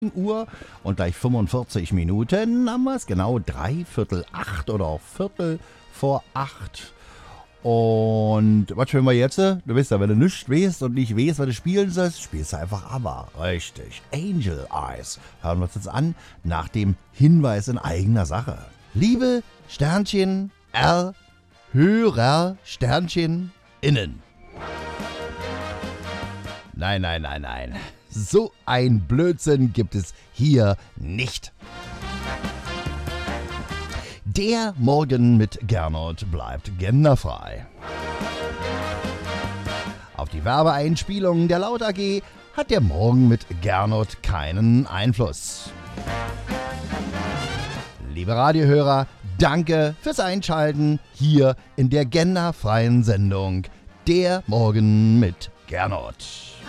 Uhr und gleich 45 Minuten haben wir es, genau 7:45 oder 7:45. Und was spielen wir jetzt? Du weißt ja, wenn du nichts weißt und nicht weißt, was du spielen sollst, spielst du einfach ABBA. Richtig. Angel Eyes. Hören wir uns jetzt an, nach dem Hinweis in eigener Sache. Liebe Sternchen R, Hörer Sternchen innen. Nein. So ein Blödsinn gibt es hier nicht. Der Morgen mit Gernot bleibt genderfrei. Auf die Werbeeinspielung der Laut AG hat der Morgen mit Gernot keinen Einfluss. Liebe Radiohörer, danke fürs Einschalten hier in der genderfreien Sendung Der Morgen mit Gernot.